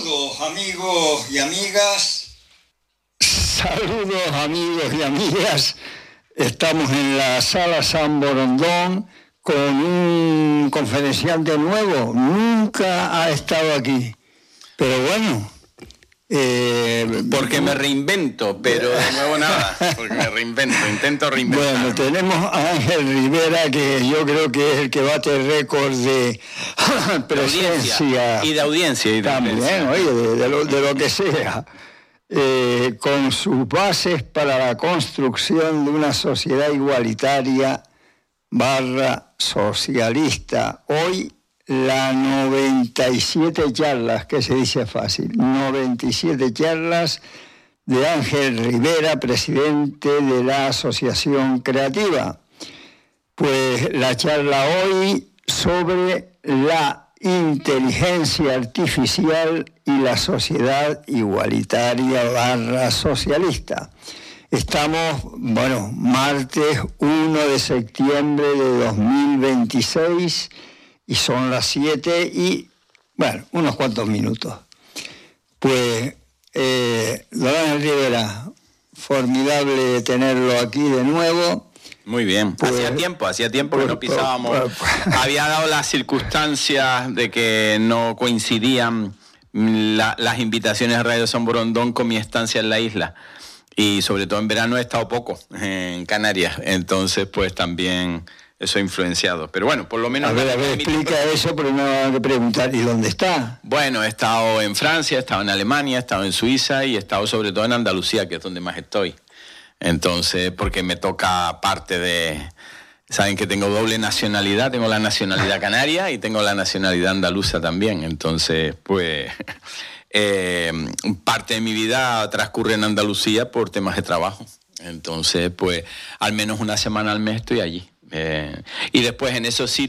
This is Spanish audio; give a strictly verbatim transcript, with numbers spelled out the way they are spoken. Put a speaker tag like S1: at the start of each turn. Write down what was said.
S1: Saludos amigos y amigas.
S2: Saludos amigos y amigas. Estamos en la Sala San Borondón con un conferenciante nuevo. Nunca ha estado aquí. Pero bueno...
S3: Eh, porque me reinvento, pero de nuevo nada, porque me reinvento, intento reinventar.
S2: Bueno, tenemos a Ángel Rivera, que yo creo que es el que bate el récord de presencia.
S3: Y de audiencia. Y de
S2: también,
S3: audiencia.
S2: Oye, de, de, lo, de lo que sea. Eh, con sus bases para la construcción de una sociedad igualitaria barra socialista. Hoy la noventa y siete charlas, que se dice fácil, noventa y siete charlas de Ángel Rivera, presidente de la Asociación Creativa. Pues la charla hoy sobre la inteligencia artificial y la sociedad igualitaria barra socialista. Estamos, bueno, martes primero de septiembre de dos mil veintiséis, y son las siete y, bueno, unos cuantos minutos. Pues, eh, don Ángel Rivera, formidable tenerlo aquí de nuevo.
S3: Muy bien.
S2: Pues,
S3: hacía tiempo, hacía tiempo que
S2: pues,
S3: no pisábamos.
S2: Pues, pues,
S3: Había dado las circunstancias de que no coincidían la, las invitaciones a Radio San Borondón con mi estancia en la isla. Y sobre todo en verano he estado poco en Canarias. Entonces, pues también... eso ha influenciado. Pero bueno, por lo menos...
S2: A ver, a ver, explica eso, pero no hay que preguntar, ¿y dónde está?
S3: Bueno, he estado en Francia, he estado en Alemania, he estado en Suiza y he estado sobre todo en Andalucía, que es donde más estoy. Entonces, porque me toca parte de... Saben que tengo doble nacionalidad, tengo la nacionalidad canaria y tengo la nacionalidad andaluza también. Entonces, pues... Eh, parte de mi vida transcurre en Andalucía por temas de trabajo. Entonces, pues, al menos una semana al mes estoy allí. Eh, y después en esos sitios